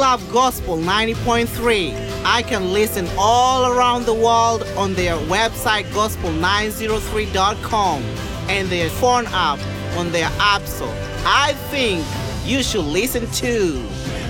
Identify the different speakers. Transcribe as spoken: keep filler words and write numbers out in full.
Speaker 1: love Gospel ninety point three. I can listen all around the world on their website gospel nine oh three dot com and their phone app on their app store. I think you should listen too.